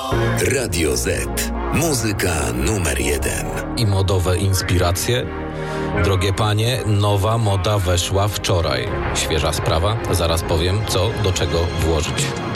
Radio Z. Muzyka numer 1. I modowe inspiracje? Drogie panie, nowa moda weszła wczoraj. Świeża sprawa, zaraz powiem, co do czego włożyć.